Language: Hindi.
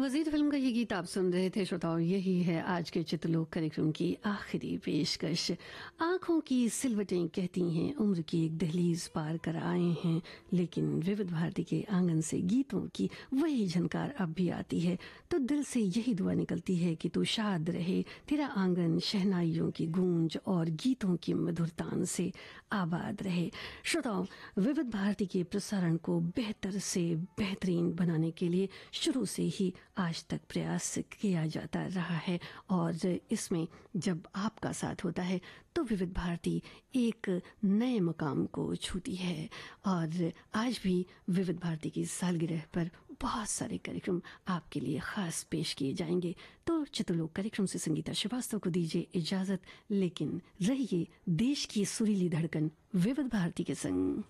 वजीर फिल्म का ये गीत आप सुन रहे थे श्रोताओं। यही है आज के चित्रलोक कार्यक्रम की आखिरी पेशकश। आंखों की सिलवटें कहती हैं उम्र की एक दहलीज पार कर आए हैं, लेकिन विविध भारती के आंगन से गीतों की वही झनकार अब भी आती है। तो दिल से यही दुआ निकलती है कि तू शाद रहे, तेरा आंगन शहनाइयों की गूंज और गीतों की मधुरतान से आबाद रहे। श्रोताओं, विविध भारती के प्रसारण को बेहतर से बेहतरीन बनाने के लिए शुरू से ही आज तक प्रयास किया जाता रहा है, और इसमें जब आपका साथ होता है तो विविध भारती एक नए मकाम को छूती है। और आज भी विविध भारती की सालगिरह पर बहुत सारे कार्यक्रम आपके लिए खास पेश किए जाएंगे। तो चित्रलोक कार्यक्रम से संगीता श्रीवास्तव को दीजिए इजाजत, लेकिन रहिए देश की सुरीली धड़कन विविध भारती के संग।